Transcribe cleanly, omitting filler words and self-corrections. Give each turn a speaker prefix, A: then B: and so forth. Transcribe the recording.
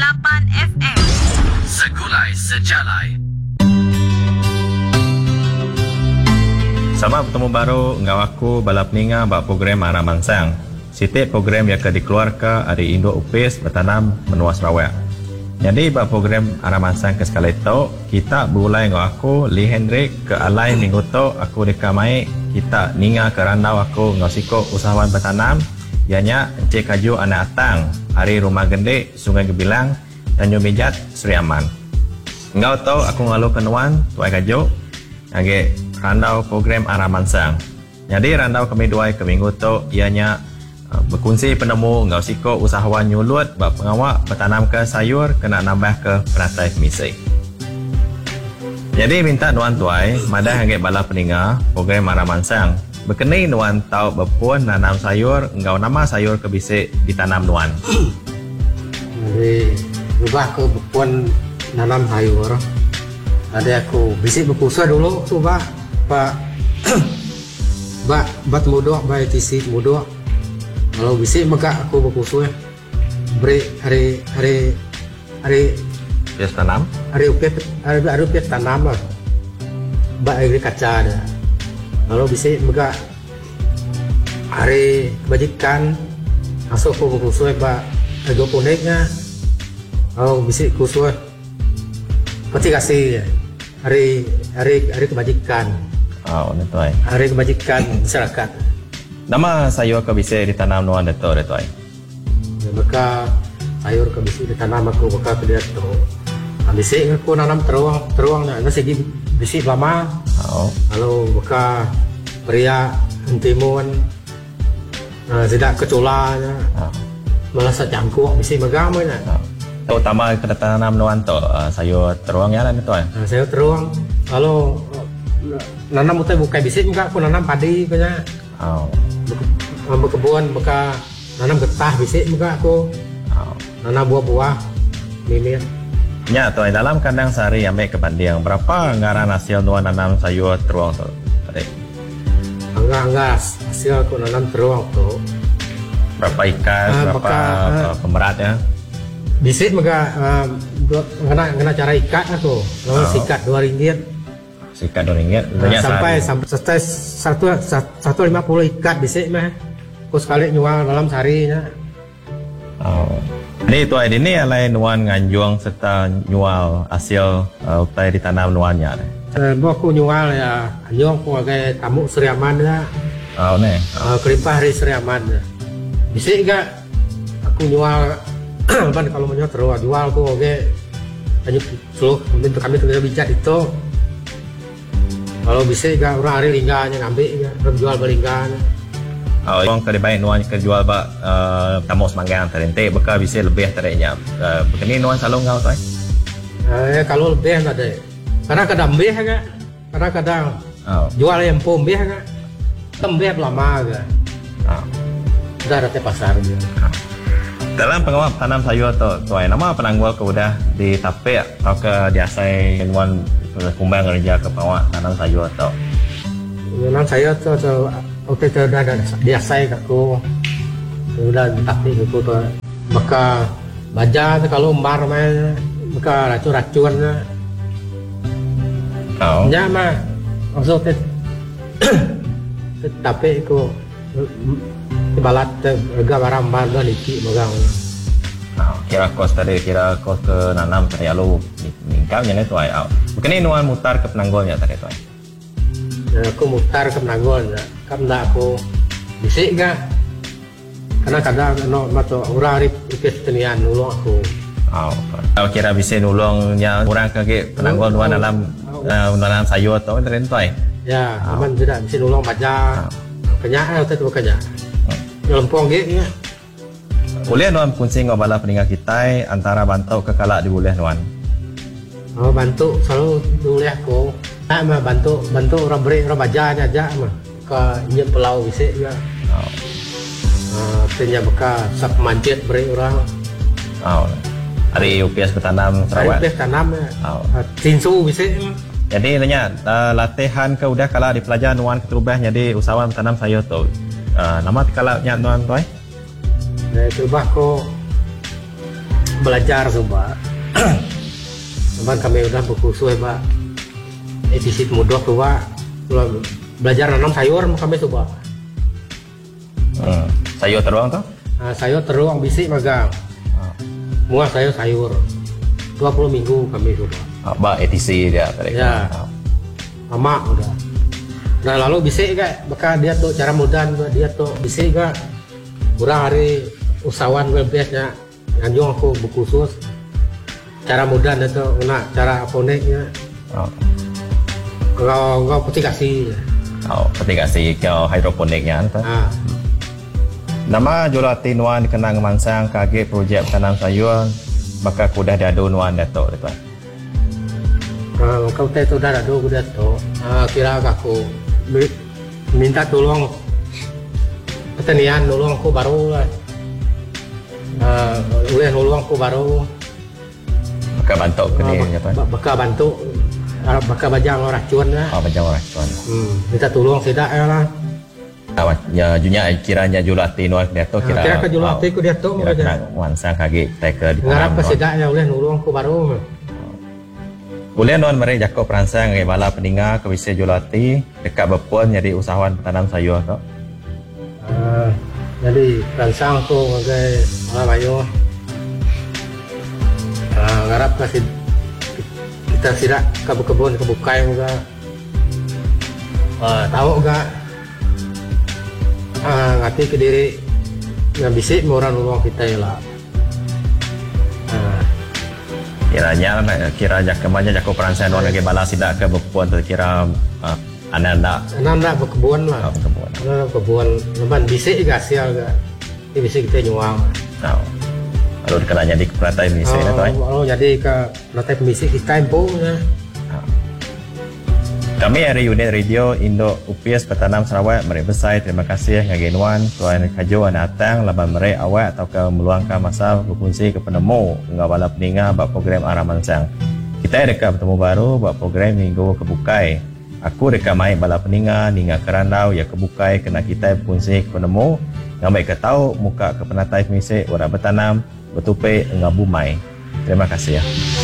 A: FM.
B: Segulai Sejalai.
C: Sama bertemu baru ngau aku bala peninga bak program Arah Mansang. Setiap program yang dikeluarkan dari Indo UPS bertanam menua Sarawak. Jadi bak program Arah Mansang ke sekali itu, kita berulai ngau aku Lee Hendrik ke alai minggu tu aku dikamai kita ninga ke randau aku ngau siko usahawan bertanam. Ianya Encik Kaju Anak Atang, Hari Rumah Gende, Sungai Gebilang, Tanjung Bijat, Seri Aman. Engkau tahu aku ngalu kenuan Tuai Kaju, age randau program Arah Mansang. Jadi randau kami duai ke minggu tu, ianya berkongsi penemu ngau siko usahawan nyulut, bak pengawak bertanam ke sayur, kena nambah ke peratai misi. Jadi minta nuan tuai, madah age bala peninga program Arah Mansang. Berkenai nuan tahu berpun nanam sayur, engkau nama sayur kebisik ditanam nuan.
D: Jadi ubah ke berpun nanam sayur. Ada aku bisik berpuasa dulu tu bah, bat mudah, bat tisik mudah. Kalau bisik maka aku berpuasa. Beri hari
C: Bias tanam?
D: hari upet tanam lah. Bat hari kaca dah. Kalau bisa mega hari kebajikan masuk ke kursus ba ego poneknya kalau bisa kursus pasti kasih hari kebajikan
C: Tuai.
D: hari kebajikan masyarakat.
C: Nama sayur kebisik ditanam nuan itu tuai.
D: Maka sayur ke bisa ditanam aku maka dia tu bisik aku nanam teruang nak segi bisik lama. Kalau maka pria timun tidak keculanya malah secangkuk bisa megang mana.
C: Terutama kita tanam nuan tu sayur teruang ya lah itu.
D: Sayur teruang kalau nanam utai bukai bisik juga aku nanam padi punya. Berkebun maka nanam getah bisik juga aku. Nanam buah-buah mimir.
C: Ya, tuai dalam kandang sehari ambil ke Pandiang, berapa anggaran hasil nuan nanam sayur teruang tu?
D: Anggar hasil aku nanam teruang tu.
C: Berapa ikan, berapa pemeratnya?
D: Bisik maka kena cara ikat aku. Lalu sikat RM2.
C: Sikat RM2.
D: Sampai 150 ikat bisik mah. Aku sekali jual dalam seharinya.
C: Ini tuai ini alai nuan nganjuang serta nyual hasil utai ditanam nuannya.
D: Aku nyual ya, anjong aku agak tamu Seri Aman ya. Kelimpah hari Seri Aman. Bisa enggak aku nyual ban kalau menjual terus jual aku agak banyak seluruh bentuk kami kerja bijak itu. Kalau bisa enggak orang hari lingganya ngambil ya, jual berlingganya.
C: Orang kedai nuan kejual bak tamu semanggang terente beka bisa lebih terenya. Begini nuan selalu ngau tuai.
D: Kalau lebih ada. Karena kadang lebih kan. Karena kadang jual yang pom lebih kan. Lebih lama kan. Sudah ada pasar dia.
C: Dalam pengawal tanam sayur tu tuai nama penanggual ke udah di tape atau ke diasai nuan kumbang kerja ke pengawal tanam sayur tu.
D: Tanam sayur tu okey tu dah biasa aku sudah tapi aku tu maka baja kalau mar main maka racun-racun nya mah maksud tapi aku balat harga barang barang niki megang
C: kira kos ke nanam tadi lalu ningkamnya ni tuai bukan ini nuan mutar ke penanggolnya tadi tuai.
D: Aku mutar ke penanggol karena aku bisik gak karena kadang macam orang ikut tenian nulung aku.
C: Kalau kira bisa nulungnya orang ke penanggol nuan dalam nanam sayur tu rentai.
D: Ya, teman tidak bisa nulung baca kenyakan atau kenyak. Lempong gitu ya.
C: Boleh nuan kunci ngobala peninggal kita antara bantu ke kalak di boleh nuan.
D: Bantu selalu boleh aku. Mah bantu orang beri orang baca aja mah ke nyep pelau bisa ya. Artinya beka sak manjat beri orang.
C: Hari UPS bertanam Sarawak.
D: UPS tanam ya. Tinsu bisa.
C: Jadi nanya latihan ke udah kalau di pelajar nuan keterubah jadi usahawan bertanam sayur tu. Nama kalau nyat nuan tu
D: Terubah ko belajar coba. Cuman kami udah berkursus Pak. Visit mudah coba. Belajar nanam sayur kami coba.
C: Sayur teruang tuh?
D: Sayur teruang bisik magang. Muah sayur 20 minggu kami coba.
C: Mbak ETC dia tadi.
D: Ya. Lama udah. Nah lalu bisik gak? Maka dia tuh cara mudah dia tuh bisik gak? Kurang hari usahawan webnya nganjung aku berkursus. Cara mudah itu kena cara aponiknya. Enggak petikasi.
C: Petikasi ke hidroponiknya anta. Nama Julati Nuan kenang mansang kage projek tanam sayur maka kudah dadu Nuan dato tu.
D: Kau tu dah dadu kudah tu. Kira aku minta tolong pertanian nolong aku baru lah. Boleh nolong aku baru.
C: Maka bantu ke dia apa?
D: Maka bantu. Maka bajang racun lah.
C: Bajang racun.
D: Minta tolong tidak lah.
C: Ya junya kiranya Julati Nuan dia tu
D: kira ke Julati ku dia tu
C: kira mansang kage teka di.
D: Ngarap pasidak ya boleh nolong aku baru.
C: Boleh non mereka jakob peransang ke bala peninga ke Wise Julati dekat berpuan jadi usahawan tanam sayur tu.
D: Jadi peransang tu sebagai malam ayo. Ngarap kasih kita sidak kebun kebukai juga. Tahu enggak? Ngati ke diri yang bisik orang nolong kita lah.
C: Kira kemanya jakob peransang non lagi bala sidak ke berpuan tu kira anak
D: berkebun lah. Berkebun leban bisik juga hasil juga. Ini bisik kita nyuang.
C: Lalu kena jadi peratai bisik tu.
D: Kalau jadi ke peratai bisik kita impung ya.
C: Kami dari unit radio Indo UPS Petanam Sarawak mereka besar terima kasih ngagenuan tuan kajo anak datang laban mereka awak atau ke meluangkan masa berfungsi ke penemu dengan bala peninga buat program arah mansang. Kita dekat bertemu baru buat program minggu kebukai. Aku dekat mai bala peninga ninga kerandau ya kebukai kena kita berfungsi ke penemu ngamai ke tahu muka ke penatai misik orang bertanam bertupai enggak bumai. Terima kasih ya.